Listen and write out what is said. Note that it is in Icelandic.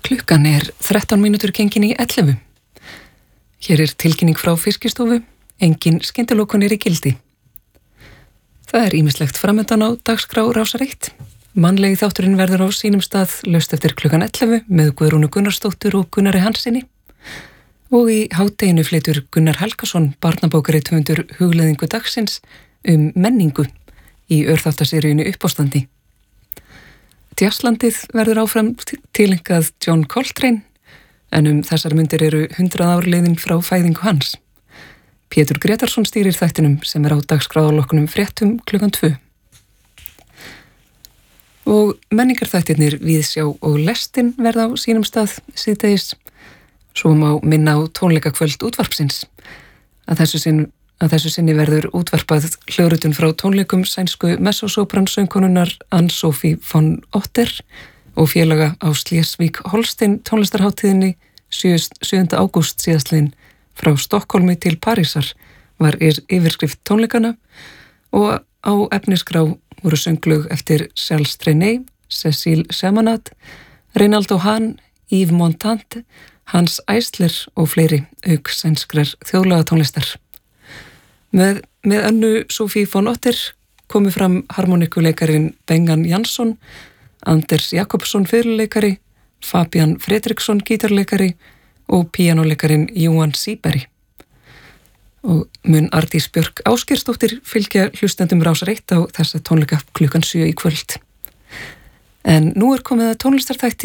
Klukkan 13 mínútur gengin í 11. Hér tilkynning frá Fiskistofu, engin skyndilokan í gildi. Það ýmislegt framundan á dagskrá Rásar 1. Mannlegi þátturinn verður á sínum stað laust eftir klukkan 11 með Guðrúnu Gunnarsdóttur og Gunnari Hansinni. Og í hádeginu flytur Gunnar Helgason, barnabókarithöfundur hugleiðingu dagsins menningu í örþáttaseríunni Uppástandi. Jazzlandið verður áfram tileinkað John Coltrane, en þessar mundir eru 100 ár liðin frá fæðingu hans. Pétur Gretarsson stýrir þættinum sem á dagskráðalokkunum fréttum klukkan 2. Og menningarþættirnir Viðsjá og lestin verða á sínum stað síðdegis. Svo má minna á tónleikakvöld útvarpsins. Að þessu sinni verður útvarpað hljóðritun frá tónleikum sænsku mezzo-sopran-söngkonunnar Anne-Sophie von Otter og félaga á Schleswig-Holstein tónlistarhátíðinni 7. ágúst síðastliðinn frá Stokkólmi til Parísar var yfirskrift tónleikana og á efnisgrá voru sönglög eftir Charles Trenet, Cécile Chamanade, Reynaldo Hahn, Yves Montand, Hans Eisler og fleiri auk sænskrar þjóðlagatónlistar. Með Anne-Sophie von Otter komu fram harmonikuleikarin Bengan Jansson, Anders Jakobsson fiðluleikari, Fabian Fredriksson gítarleikari og píanóleikarin Johan Sýberg. Og mun Ardís Björk Ásgeirsdóttir fylgja hlustendum Rásar 1 á þessa tónleika klukkan 7 í kvöld. En nú komið að tónlistarþætti